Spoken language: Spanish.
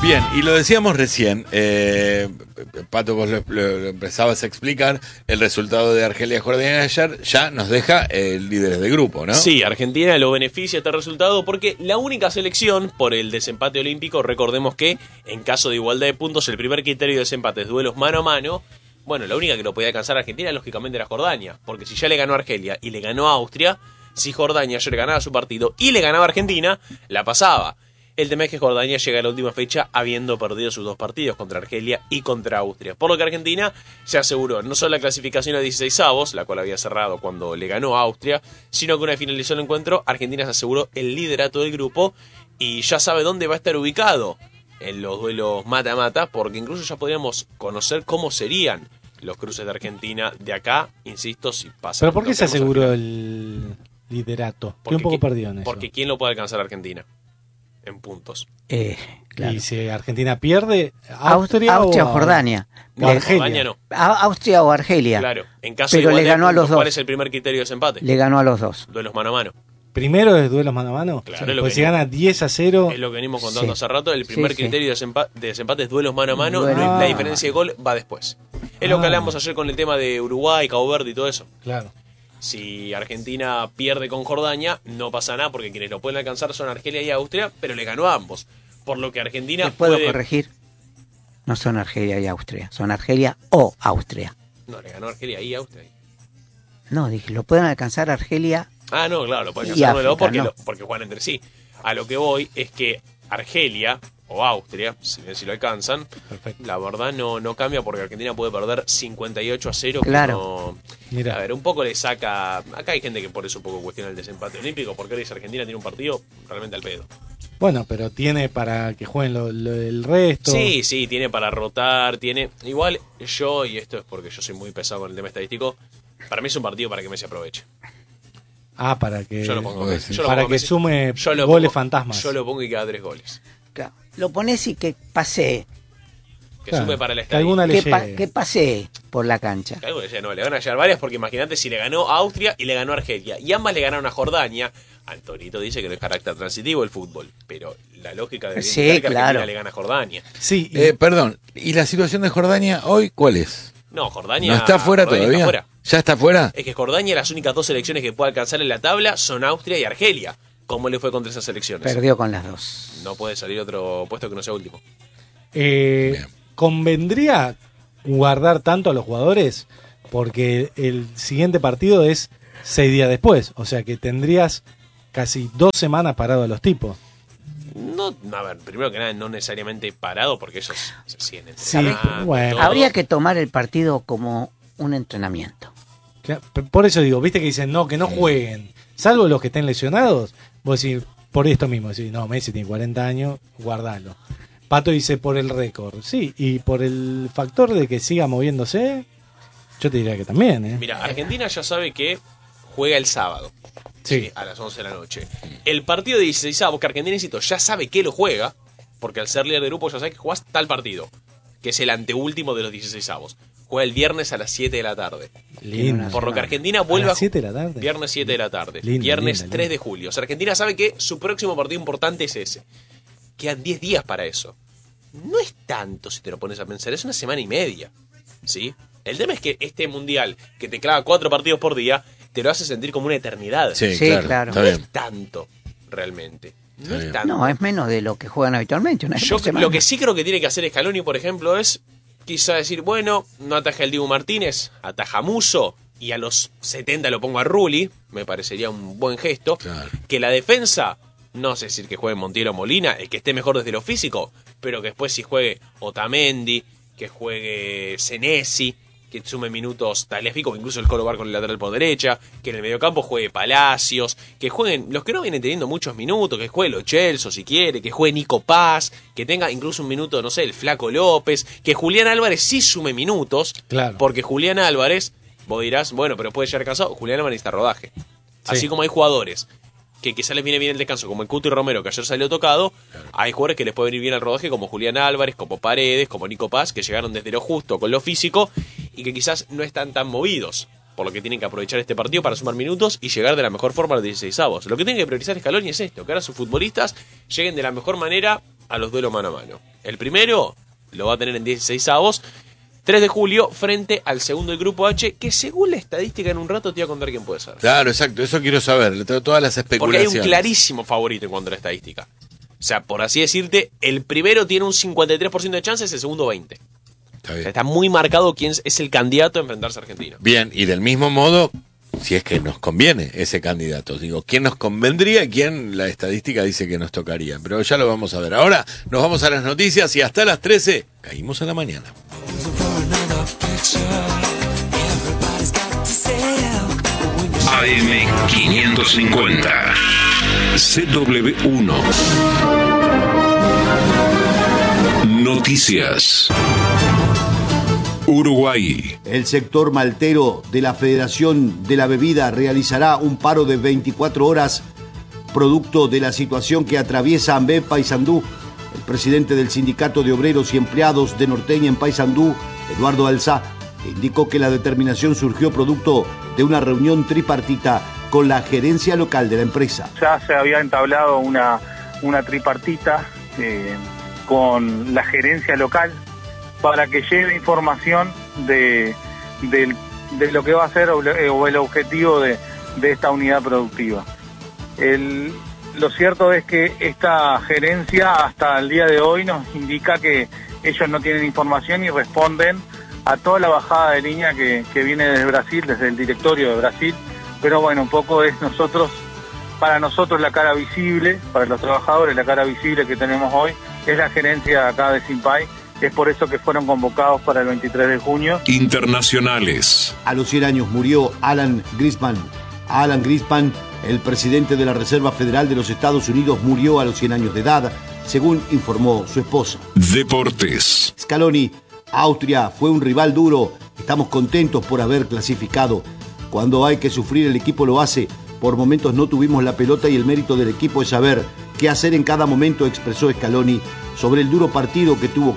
Bien, y lo decíamos recién, Pato, vos lo empezabas a explicar, el resultado de Argelia-Jordania ayer ya nos deja líderes de grupo, ¿no? Sí, Argentina lo beneficia este resultado porque la única selección por el desempate olímpico, recordemos que en caso de igualdad de puntos, el primer criterio de desempate es duelos mano a mano. Bueno, la única que lo podía alcanzar a Argentina, lógicamente, era Jordania, porque si ya le ganó a Argelia y le ganó a Austria, si Jordania ayer ganaba su partido y le ganaba a Argentina, la pasaba. El tema es que Jordania llega a la última fecha habiendo perdido sus dos partidos contra Argelia y contra Austria. Por lo que Argentina se aseguró no solo la clasificación a 16avos, la cual había cerrado cuando le ganó a Austria, sino que una vez finalizó el encuentro, Argentina se aseguró el liderato del grupo y ya sabe dónde va a estar ubicado en los duelos mata-mata, porque incluso ya podríamos conocer cómo serían los cruces de Argentina de acá, insisto, si pasa. ¿Pero por qué se aseguró el liderato? Estoy un poco perdido en eso. Porque ¿quién lo puede alcanzar a Argentina? En puntos. Claro. Y si Argentina pierde, Austria o Jordania. No, Jordania no. Austria o Argelia. Claro, en caso pero de le ganó puntos, a los dos. ¿Cuál es el primer criterio de desempate? Le ganó a los dos. Duelos mano a mano. Primero es duelos mano a mano. Claro, pues si gana 10-0. Es lo que venimos contando hace rato. El primer criterio de desempate es duelos mano a mano. La diferencia de gol va después. Es lo que hablamos ayer con el tema de Uruguay, Cabo Verde y todo eso. Claro. Si Argentina pierde con Jordania, no pasa nada porque quienes lo pueden alcanzar son Argelia y Austria, pero le ganó a ambos. Por lo que Argentina ¿Te puedo corregir? No son Argelia y Austria, son Argelia o Austria. No, le ganó Argelia y Austria. No, dije, lo pueden alcanzar Argelia. Ah, no, claro, lo pueden alcanzar uno de los dos porque juegan entre sí. A lo que voy es que Argelia o Austria, si lo alcanzan, perfecto, la verdad no cambia porque Argentina puede perder 58-0. Claro. Mira. A ver, un poco le saca. Acá hay gente que por eso un poco cuestiona el desempate olímpico, porque ahora Argentina tiene un partido realmente al pedo. Bueno, pero tiene para que jueguen el resto. Sí, tiene para rotar, tiene. Igual yo, y esto es porque yo soy muy pesado con el tema estadístico, para mí es un partido para que Messi aproveche. Ah, para que. Yo lo pongo Messi. Para que sume goles fantasmas. Yo lo pongo y cada 3 goles. Claro. Lo pones y que pase. Que sume para la estadística. Que pase por la cancha. Que alguna no, le van a llegar varias porque imagínate si le ganó a Austria y le ganó a Argelia. Y ambas le ganaron a Jordania. Antonito dice que no es carácter transitivo el fútbol, pero la lógica de que Argentina le gana a Jordania. Sí. Perdón, ¿y la situación de Jordania hoy cuál es? No, Jordania... ¿No está fuera todavía? Está fuera. ¿Ya está fuera? Es que Jordania, las únicas dos selecciones que puede alcanzar en la tabla son Austria y Argelia. ¿Cómo le fue contra esas selecciones? Perdió con las dos. No puede salir otro puesto que no sea último. ¿Convendría guardar tanto a los jugadores? Porque el siguiente partido es 6 días después. O sea que tendrías casi 2 semanas parado a los tipos. No, a ver, primero que nada, no necesariamente parado porque ellos se siguen entrenando. Sí, bueno. Habría que tomar el partido como un entrenamiento. Por eso digo, viste que dicen que no jueguen, salvo los que estén lesionados. Vos decís, por esto mismo, decís, no, Messi tiene 40 años, guardalo. Pato dice por el récord, sí, y por el factor de que siga moviéndose, yo te diría que también. Mira, Argentina ya sabe que juega el sábado. Sí, a las 11 de la noche. El partido de 16avos que Argentina, insisto, ya sabe que lo juega, porque al ser líder de grupo ya sabe que jugás tal partido, que es el anteúltimo de los 16avos. Juega el viernes a las 7 de la tarde. Lindo. Por lo que Argentina vuelve a las 7 de la tarde. Viernes 7 de la tarde. Lindo, viernes lindo, 3 de julio. O sea, Argentina sabe que su próximo partido importante es ese. Quedan 10 días para eso. No es tanto si te lo pones a pensar, es una semana y media. ¿Sí? El tema es que este mundial, que te clava 4 partidos por día, te lo hace sentir como una eternidad. Sí, claro. No es tanto, realmente. No es tanto. No, es menos de lo que juegan habitualmente. Yo lo que sí creo que tiene que hacer Scaloni, por ejemplo, es quizá decir, bueno, no ataja el Dibu Martínez, ataja a Musso, y a los 70 lo pongo a Rulli, me parecería un buen gesto. Claro. Que la defensa, no sé si que juegue Montiel o Molina, el que esté mejor desde lo físico, pero que después si juegue Otamendi, que juegue Senesi, que sume minutos Tagliafico, incluso el Colo Bar con el lateral por derecha, que en el mediocampo juegue Palacios, que jueguen los que no vienen teniendo muchos minutos, que juegue Lo Celso si quiere, que juegue Nico Paz, que tenga incluso un minuto, no sé, el Flaco López, que Julián Álvarez sí sume minutos, claro. Porque Julián Álvarez, vos dirás, bueno, pero puede llegar cansado, Julián Álvarez necesita rodaje. Sí. Así como hay jugadores que quizás les viene bien el descanso, como el Cuti Romero, que ayer salió tocado, claro. Hay jugadores que les puede venir bien el rodaje, como Julián Álvarez, como Paredes, como Nico Paz, que llegaron desde lo justo con lo físico y que quizás no están tan movidos, por lo que tienen que aprovechar este partido para sumar minutos y llegar de la mejor forma a los 16avos. Lo que tiene que priorizar Scaloni es esto, que ahora sus futbolistas lleguen de la mejor manera a los duelos mano a mano. El primero lo va a tener en 16avos, 3 de julio, frente al segundo del grupo H, que según la estadística en un rato te voy a contar quién puede ser. Claro, exacto, eso quiero saber, tengo todas las Porque hay especulaciones. un clarísimo favorito en cuanto a la estadística. O sea, por así decirte, el primero tiene un 53% de chances, el segundo 20%. Está O sea, bien. está muy marcado quién es el candidato a enfrentarse a Argentina. Bien, y del mismo modo, si es que nos conviene ese candidato, digo, ¿quién nos convendría y quién la estadística dice que nos tocaría? Pero ya lo vamos a ver. Ahora nos vamos a las noticias y hasta las 13 caímos en la mañana. AM550 CW1 Noticias. Uruguay. El sector maltero de la Federación de la Bebida realizará un paro de 24 horas producto de la situación que atraviesa ANBEP Paysandú. El presidente del Sindicato de Obreros y Empleados de Norteña en Paysandú, Eduardo Alzá, indicó que la determinación surgió producto de una reunión tripartita con la gerencia local de la empresa. Ya se había entablado una tripartita con la gerencia local para que lleve información de lo que va a ser o el objetivo de esta unidad productiva. Lo cierto es que esta gerencia hasta el día de hoy nos indica que ellos no tienen información y responden a toda la bajada de línea que viene desde Brasil, desde el directorio de Brasil, pero bueno, un poco es para nosotros la cara visible, para los trabajadores la cara visible que tenemos hoy, es la gerencia acá de Simpay. Es por eso que fueron convocados para el 23 de junio. Internacionales. A los 100 años murió Alan Greenspan. Alan Greenspan, el presidente de la Reserva Federal de los Estados Unidos, murió a los 100 años de edad, según informó su esposa. Deportes. Scaloni, Austria fue un rival duro. Estamos contentos por haber clasificado. Cuando hay que sufrir, el equipo lo hace. Por momentos no tuvimos la pelota y el mérito del equipo es saber qué hacer en cada momento, expresó Scaloni sobre el duro partido que tuvo